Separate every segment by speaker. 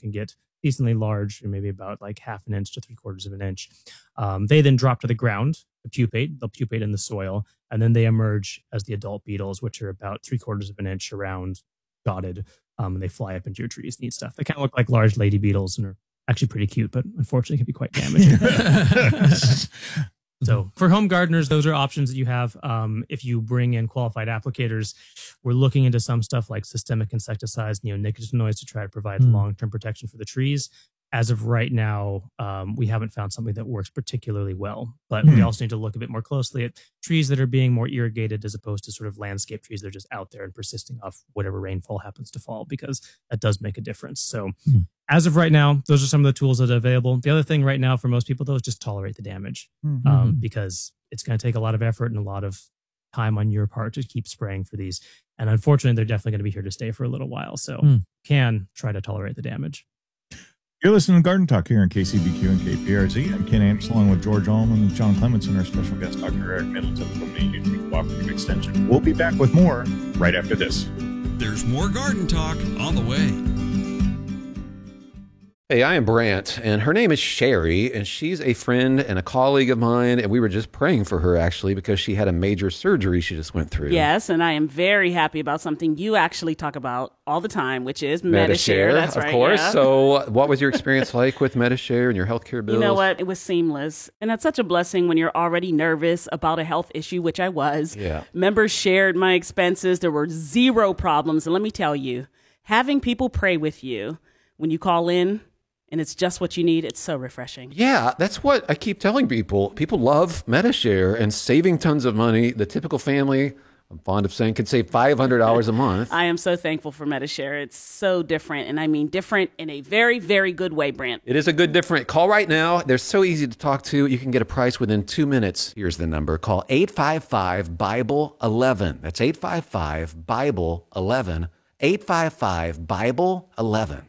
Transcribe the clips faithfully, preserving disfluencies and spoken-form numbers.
Speaker 1: can get decently large, and maybe about like half an inch to three quarters of an inch. Um, they then drop to the ground, the pupate, they'll pupate in the soil, and then they emerge as the adult beetles, which are about three quarters of an inch around, dotted, um, and they fly up into your trees. Neat stuff. They kind of look like large lady beetles and are actually pretty cute, but unfortunately can be quite damaging. So for home gardeners, those are options that you have. Um, if you bring in qualified applicators, we're looking into some stuff like systemic insecticides, neonicotinoids to try to provide mm. long-term protection for the trees. As of right now, um, we haven't found something that works particularly well, but mm. we also need to look a bit more closely at trees that are being more irrigated as opposed to sort of landscape trees that are just out there and persisting off whatever rainfall happens to fall, because that does make a difference. So mm. as of right now, those are some of the tools that are available. The other thing right now for most people, though, is just tolerate the damage mm-hmm. um, because it's going to take a lot of effort and a lot of time on your part to keep spraying for these. And unfortunately, they're definitely going to be here to stay for a little while. So mm. can try to tolerate the damage.
Speaker 2: You're listening to Garden Talk here on K C B Q and K P R Z. I'm Ken Anderson along with George Allman and John Clements and our special guest, Doctor Eric Middleton from the U C Cooperative Extension. We'll be back with more right after this.
Speaker 3: There's more Garden Talk on the way.
Speaker 4: Hey, I am Brant, and her name is Sherry, and she's a friend and a colleague of mine, and we were just praying for her, actually, because she had a major surgery she just went through.
Speaker 5: Yes, and I am very happy about something you actually talk about all the time, which is Medi-Share.
Speaker 4: Medi-Share,
Speaker 5: That's
Speaker 4: of
Speaker 5: right,
Speaker 4: course.
Speaker 5: yeah.
Speaker 4: So what was your experience like with Medi-Share and your healthcare bills?
Speaker 5: You know what? It was seamless, and that's such a blessing when you're already nervous about a health issue, which I was.
Speaker 4: Yeah.
Speaker 5: Members shared my expenses. There were zero problems, and let me tell you, having people pray with you when you call in, and it's just what you need, it's so refreshing.
Speaker 4: Yeah, that's what I keep telling people. People love Medi-Share and saving tons of money. The typical family, I'm fond of saying, can save five hundred dollars a month.
Speaker 5: I am so thankful for Medi-Share. It's so different, and I mean different in a very, very good way, Brant.
Speaker 4: It is a good different. Call right now. They're so easy to talk to. You can get a price within two minutes. Here's the number. Call eight five five, Bible eleven. That's eight five five, Bible eleven. eight five five, Bible eleven.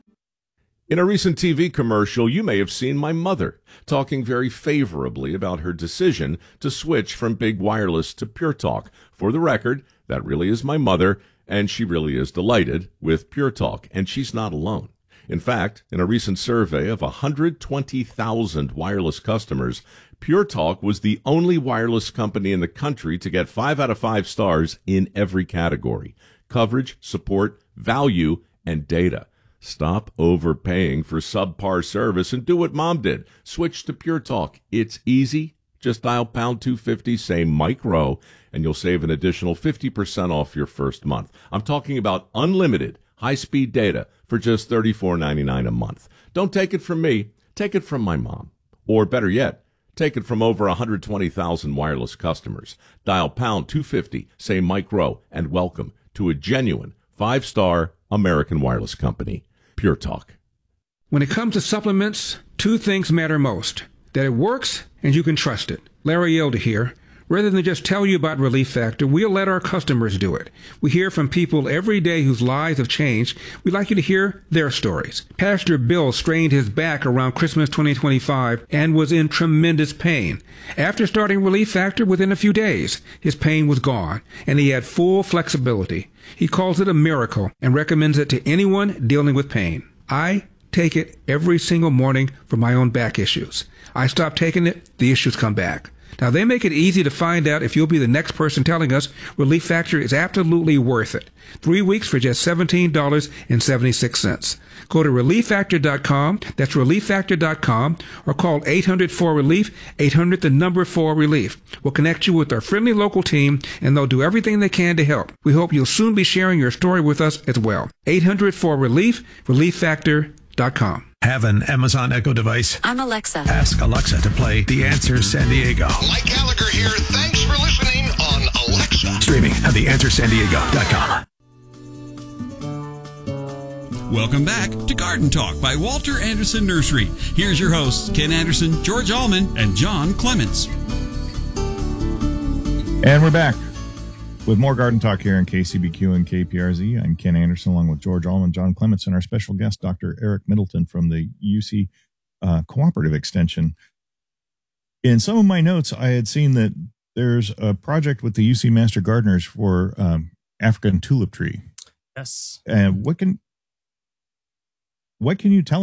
Speaker 6: In a recent T V commercial, you may have seen my mother talking very favorably about her decision to switch from Big Wireless to Pure Talk. For the record, that really is my mother, and she really is delighted with Pure Talk, and she's not alone. In fact, in a recent survey of one hundred twenty thousand wireless customers, Pure Talk was the only wireless company in the country to get five out of five stars in every category: coverage, support, value, and data. Stop overpaying for subpar service and do what Mom did. Switch to Pure Talk. It's easy. Just dial pound two fifty, say Mike Rowe, and you'll save an additional fifty percent off your first month. I'm talking about unlimited high-speed data for just thirty-four ninety-nine a month. Don't take it from me. Take it from my mom. Or better yet, take it from over one hundred twenty thousand wireless customers. Dial pound two fifty, say Mike Rowe, and welcome to a genuine five-star American wireless company. Pure Talk.
Speaker 7: When it comes to supplements, two things matter most: that it works and you can trust it. Larry Elder here. Rather than just tell you about Relief Factor, we'll let our customers do it. We hear from people every day whose lives have changed. We'd like you to hear their stories. Pastor Bill strained his back around Christmas twenty twenty-five and was in tremendous pain. After starting Relief Factor, within a few days, his pain was gone, and he had full flexibility. He calls it a miracle and recommends it to anyone dealing with pain. I take it every single morning for my own back issues. I stop taking it, the issues come back. Now, they make it easy to find out if you'll be the next person telling us Relief Factor is absolutely worth it. Three weeks for just seventeen dollars and seventy-six cents. Go to relief factor dot com, that's relief factor dot com, or call eight hundred four relief, eight hundred the number four relief. We'll connect you with our friendly local team, and they'll do everything they can to help. We hope you'll soon be sharing your story with us as well. eight hundred four relief, relief factor dot com.
Speaker 8: Have an Amazon Echo device?
Speaker 9: I'm Alexa.
Speaker 8: Ask Alexa to play The Answer San Diego.
Speaker 10: Mike Gallagher here. Thanks for listening on Alexa.
Speaker 8: Streaming at the answer san diego dot com.
Speaker 3: Welcome back to Garden Talk by Walter Anderson Nursery. Here's your hosts, Ken Anderson, George Allman, and John Clements.
Speaker 2: And we're back with more Garden Talk here on K C B Q and K P R Z. I'm Ken Anderson along with George Allman, John Clements, and our special guest, Doctor Eric Middleton from the U C uh, Cooperative Extension. In some of my notes, I had seen that there's a project with the U C Master Gardeners for um, African tulip tree.
Speaker 1: Yes.
Speaker 2: And what can what can you tell